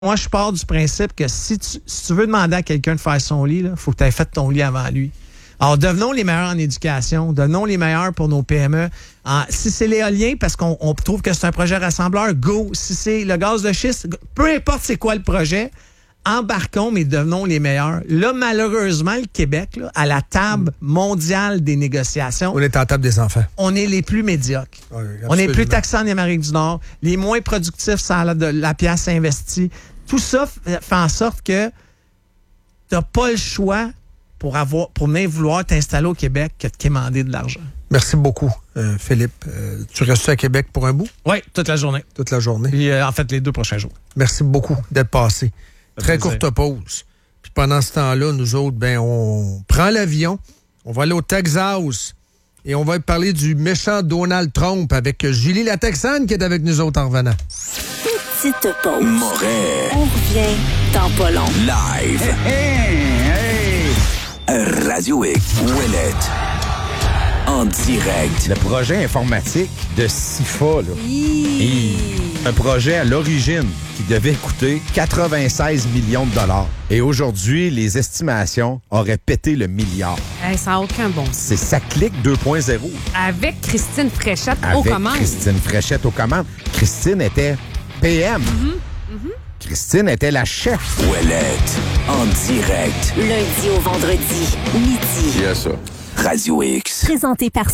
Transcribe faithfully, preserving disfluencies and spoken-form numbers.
Moi, je pars du principe que si tu, si tu veux demander à quelqu'un de faire son lit, il faut que tu aies fait ton lit avant lui. Alors, devenons les meilleurs en éducation, devenons les meilleurs pour nos P M E. En, si c'est l'éolien, parce qu'on on trouve que c'est un projet rassembleur, go. Si c'est le gaz de schiste, peu importe c'est quoi le projet, embarquons, mais devenons les meilleurs. Là, malheureusement, le Québec, là, à la table mondiale des négociations, on est en table des enfants. On est les plus médiocres. Oui, on est plus taxés en Amérique du Nord, les moins productifs sans la, de, la pièce investie. Tout ça fait en sorte que tu n'as pas le choix pour avoir pour venir vouloir t'installer au Québec que de quémander de l'argent. Merci beaucoup, euh, Philippe. Euh, tu restes à Québec pour un bout? Oui, toute la journée. Toute la journée. Puis, euh, en fait, les deux prochains jours. Merci beaucoup d'être passé. Très courte pause. Puis pendant ce temps-là, nous autres, ben, on prend l'avion, on va aller au Texas et on va parler du méchant Donald Trump avec Julie la Texane qui est avec nous autres en revenant. Petite pause. Moret. On revient dans pas long. Live. Hey, hey, hey. Radio X. Ouellette. En direct. Le projet informatique de SIFA, là. Et un projet à l'origine qui devait coûter quatre-vingt-seize millions de dollars. Et aujourd'hui, les estimations auraient pété le milliard. Hey, ça n'a aucun bon sens. C'est ça clique deux point zéro. Avec Christine Fréchette Avec aux commandes. Christine Fréchette aux commandes. Christine était P M. Mm-hmm. Mm-hmm. Christine était la chef. Ouellette. En direct. Lundi au vendredi, midi. Yes, ça. Radio X. Présenté par